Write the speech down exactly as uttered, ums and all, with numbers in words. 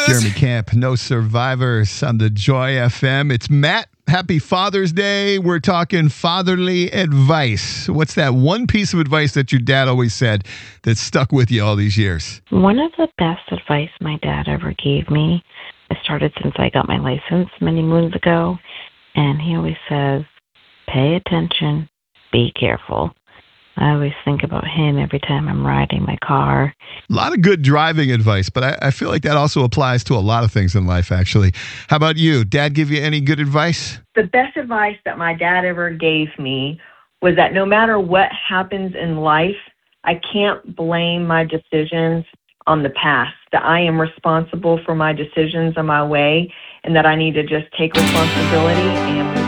Jeremy Camp, No Survivors on the Joy F M. It's Matt. Happy Father's Day. We're talking fatherly advice. What's that one piece of advice that your dad always said that stuck with you all these years? One of the best advice my dad ever gave me, I started since I got my license many moons ago, and he always says, pay attention, be careful. I always think about him every time I'm riding my car. A lot of good driving advice, but I, I feel like that also applies to a lot of things in life, actually. How about you? Dad give you any good advice? The best advice that my dad ever gave me was that no matter what happens in life, I can't blame my decisions on the past, that I am responsible for my decisions on my way, and that I need to just take responsibility and move